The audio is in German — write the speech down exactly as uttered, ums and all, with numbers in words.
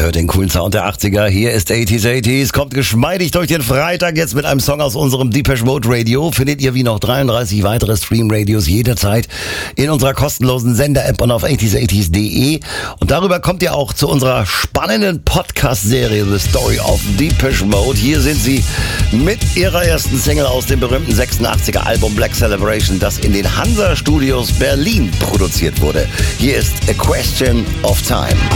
hört den coolen Sound der achtziger. Hier ist achtziger achtziger. Kommt geschmeidig durch den Freitag jetzt mit einem Song aus unserem Depeche Mode Radio. Findet ihr wie noch dreiunddreißig weitere Stream-Radios jederzeit in unserer kostenlosen Sender-App und auf achtziger achtziger punkt de. Und darüber kommt ihr auch zu unserer spannenden Podcast-Serie The Story of Depeche Mode. Hier sind sie mit ihrer ersten Single aus dem berühmten sechsundachtziger Album Black Celebration, das in den Hansa Studios Berlin produziert wurde. Hier ist A Question of Time.